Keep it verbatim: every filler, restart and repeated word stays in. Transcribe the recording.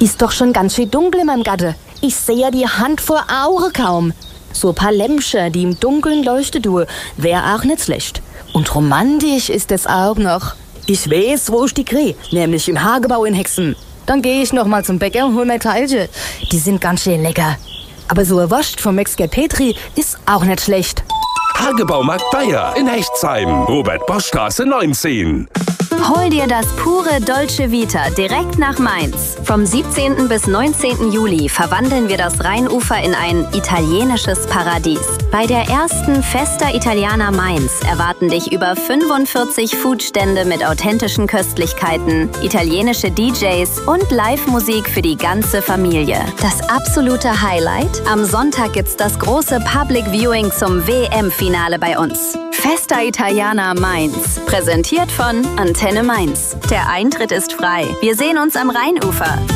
Ist doch schon ganz schön dunkel in meinem Gatte. Ich sehe ja die Hand vor Augen kaum. So ein paar Lämpchen, die im Dunkeln leuchten tun, wäre auch nicht schlecht. Und romantisch ist es auch noch. Ich weiß, wo ich die kriege, nämlich im Hagebau in Hexen. Dann gehe ich noch mal zum Bäcker und hol mir Teilchen. Die sind ganz schön lecker. Aber so ein Wurst vom Metzger Petri ist auch nicht schlecht. Hagebaumarkt Bayer in Hechtsheim, Robert-Bosch-Straße neunzehn. Hol dir das pure Dolce Vita direkt nach Mainz. Vom siebzehnten bis neunzehnten Juli verwandeln wir das Rheinufer in ein italienisches Paradies. Bei der ersten Festa Italiana Mainz erwarten dich über fünfundvierzig Foodstände mit authentischen Köstlichkeiten, italienische D Js und Live-Musik für die ganze Familie. Das absolute Highlight? Am Sonntag gibt's das große Public Viewing zum W M-Finale bei uns. Festa Italiana Mainz, präsentiert von Antenne Mainz. Der Eintritt ist frei. Wir sehen uns am Rheinufer.